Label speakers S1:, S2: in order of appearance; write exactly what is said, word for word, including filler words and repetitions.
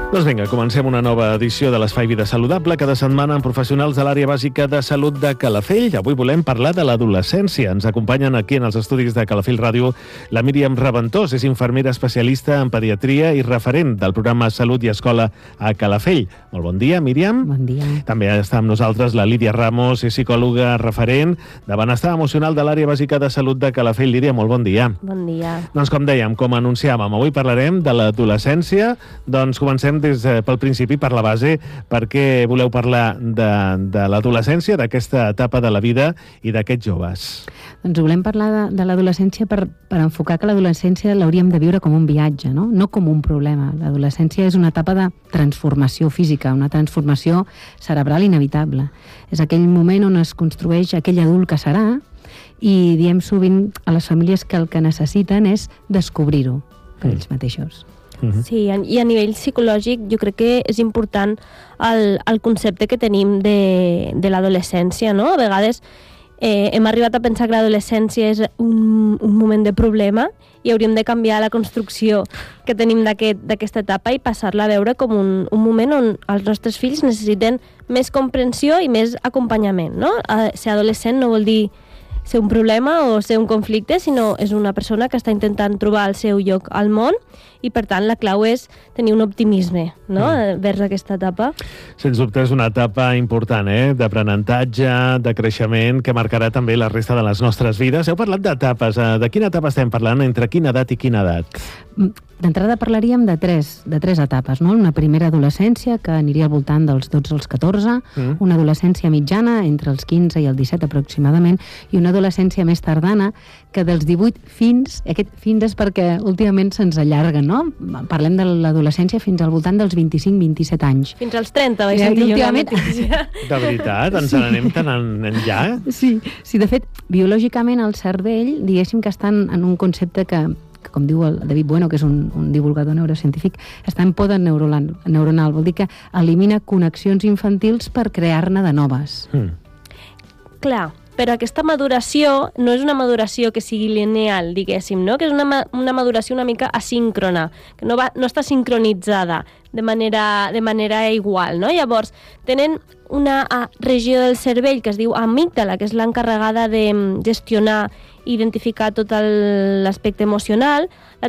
S1: Doncs vinga, comencem una nova edició de l'Espai Vida Saludable, cada setmana amb professionals de l'àrea bàsica de salut de Calafell. Avui volem parlar de l'adolescència. Ens acompanyen aquí en els estudis de Calafell Ràdio la Míriam Reventós, és infermera especialista en pediatria i referent del programa Salut i Escola a Calafell. Molt bon dia, Míriam.
S2: Bon dia.
S1: També està amb nosaltres la Lídia Ramos, és psicòloga referent de benestar emocional de l'àrea bàsica de salut de Calafell. Lídia, molt bon dia.
S2: Bon dia.
S1: Doncs com dèiem, com anunciàvem, avui parlarem de l'adolescència. Doncs comencem des de, pel principi, per la base, perquè voleu parlar de, de l'adolescència, d'aquesta etapa de la vida i d'aquests joves.
S2: Doncs volem parlar de, de l'adolescència per, per enfocar que l'adolescència l'hauríem de viure com un viatge, no? No com un problema. L'adolescència és una etapa de transformació física, una transformació cerebral inevitable. És aquell moment on es construeix aquell adult que serà, i diem sovint a les famílies que el que necessiten és descobrir-ho per ells mateixos.
S3: Uh-huh. Sí, i a nivell psicològic jo crec que és important el, el concepte que tenim de, de l'adolescència, no? A vegades eh, hem arribat a pensar que l'adolescència és un, un moment de problema i hauríem de canviar la construcció que tenim d'aquest, d'aquesta etapa i passar-la a veure com un, un moment on els nostres fills necessiten més comprensió i més acompanyament, no? A, ser adolescent no vol dir ser un problema o ser un conflicte, sinó és una persona que està intentant trobar el seu lloc al món i, per tant, la clau és tenir un optimisme, no?, mm. vers aquesta etapa.
S1: Sens dubte és una etapa important, eh?, d'aprenentatge, de creixement, que marcarà també la resta de les nostres vides. Heu parlat d'etapes. De quina etapa estem parlant? Entre quina edat i quina edat?
S2: D'entrada parlaríem de tres, de tres etapes, no? Una primera adolescència, que aniria al voltant dels dotze als catorze, mm. una adolescència mitjana, entre els quinze i el disset aproximadament, i una adolescència més tardana, que dels divuit fins, aquest fins és perquè últimament se'ns allarguen, no? Parlem de l'adolescència fins al voltant dels vint-i-cinc vint-i-set anys.
S3: Fins als trenta, vaig sentir jo una notícia.
S1: De veritat? Ens sí. n'anem tan enllà?
S2: Sí, sí, de fet, biològicament el cervell, diguéssim que estan en un concepte que, que com diu el David Bueno, que és un, un divulgador neurocientífic, està en poda neuronal, neuronal, vol dir que elimina connexions infantils per crear-ne de noves. Mm.
S3: Clar, però aquesta maduració no és una maduració que sigui lineal, diguéssim, no? Que és una, una maduració una mica asíncrona, que no, va, no està sincronitzada de manera, de manera igual, no? Llavors, tenen una regió del cervell que es diu amígdala, que és l'encarregada de gestionar i identificar tot l'aspecte emocional. La